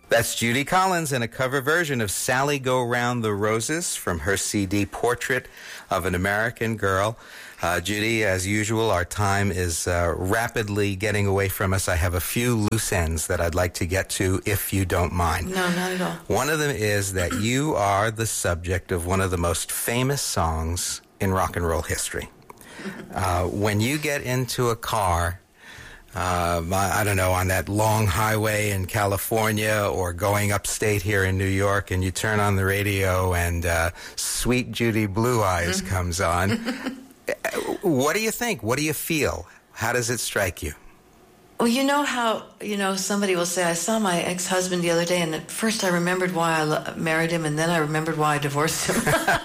That's Judy Collins in a cover version of Sally Go Round the Roses from her CD Portrait of an American Girl. Judy, as usual, our time is rapidly getting away from us. I have a few loose ends that I'd like to get to, if you don't mind. No, not at all. One of them is that you are the subject of one of the most famous songs in rock and roll history. When you get into a car, I don't know, on that long highway in California or going upstate here in New York, and you turn on the radio and Sweet Judy Blue Eyes comes on, what do you think? What do you feel? How does it strike you? Well, you know how, somebody will say, I saw my ex-husband the other day, and at first I remembered why I married him, and then I remembered why I divorced him.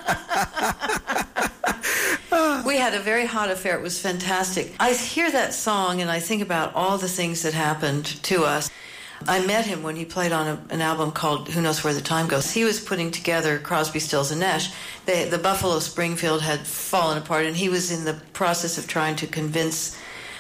We had a very hot affair. It was fantastic. I hear that song, and I think about all the things that happened to us. I met him when he played on an album called Who Knows Where the Time Goes. He was putting together Crosby, Stills, and Nash. The Buffalo Springfield had fallen apart, and he was in the process of trying to convince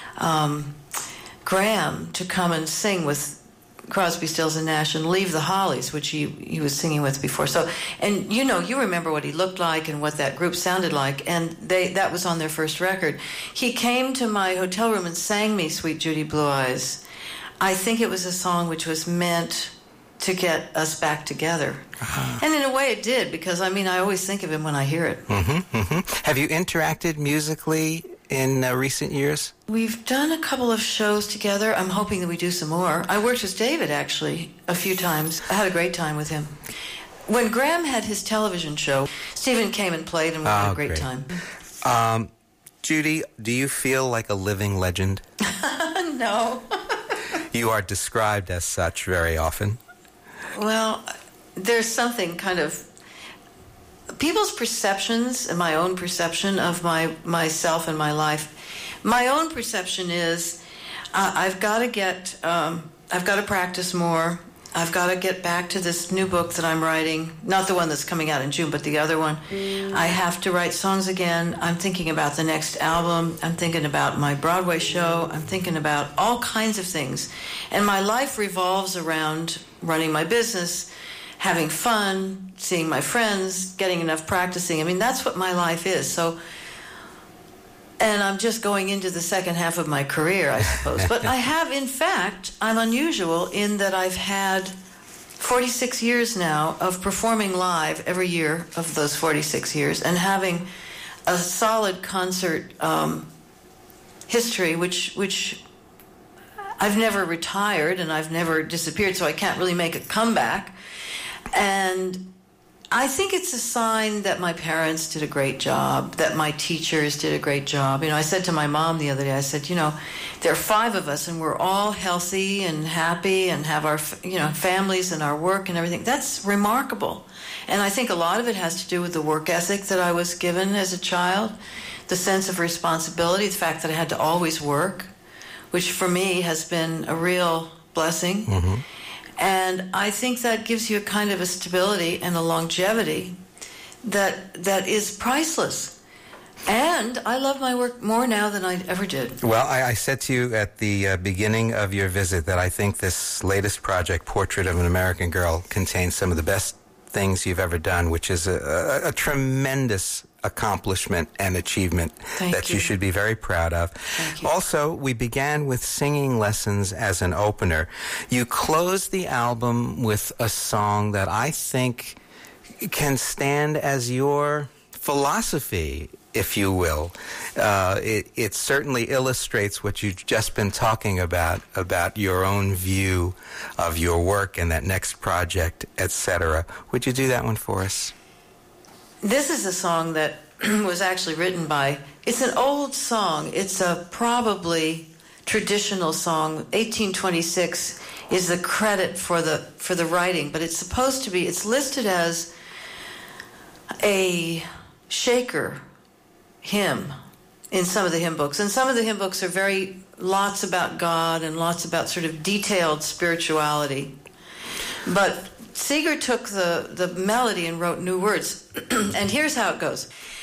Graham to come and sing with Crosby, Stills, and Nash and leave the Hollies, which he was singing with before. So, and you remember what he looked like and what that group sounded like, and that was on their first record. He came to my hotel room and sang me Sweet Judy Blue Eyes. I think it was a song which was meant to get us back together. And in a way it did, because, I always think of him when I hear it. Have you interacted musically in recent years? We've done a couple of shows together. I'm hoping that we do some more. I worked with David, actually, a few times. I had a great time with him. When Graham had his television show, Stephen came and played, and we had a great time. Judy, do you feel like a living legend? No. You are described as such very often. Well, there's something kind of... People's perceptions and my own perception of myself and my life. My own perception is I've got to practice more. I've got to get back to this new book that I'm writing, not the one that's coming out in June, but the other one. I have to write songs again. I'm thinking about the next album. I'm thinking about my Broadway show. I'm thinking about all kinds of things. And my life revolves around running my business, having fun, seeing my friends, getting enough practicing. That's what my life is. So, and I'm just going into the second half of my career, I suppose. But I have, in fact, I'm unusual in that I've had 46 years now of performing live every year of those 46 years and having a solid concert history, which I've never retired and I've never disappeared, so I can't really make a comeback. And I think it's a sign that my parents did a great job, that my teachers did a great job. I said to my mom the other day, I said, there are 5 of us and we're all healthy and happy and have our, families and our work and everything. That's remarkable. And I think a lot of it has to do with the work ethic that I was given as a child, the sense of responsibility, the fact that I had to always work, which for me has been a real blessing. Mm-hmm. And I think that gives you a kind of a stability and a longevity that is priceless. And I love my work more now than I ever did. Well, I said to you at the beginning of your visit that I think this latest project, Portrait of an American Girl, contains some of the best things you've ever done, which is a tremendous accomplishment and achievement that you should be very proud of. Thank you. Also, we began with singing lessons as an opener. You closed the album with a song that I think can stand as your philosophy, if you will. It certainly illustrates what you've just been talking about your own view of your work and that next project, etc. Would you do that one for us? This is a song that was actually written by, it's an old song. It's a probably traditional song. 1826 is the credit for the writing, but it's supposed to be, it's listed as a Shaker hymn in some of the hymn books. And some of the hymn books are lots about God and lots about sort of detailed spirituality. But Seeger took the melody and wrote new words. And here's how it goes.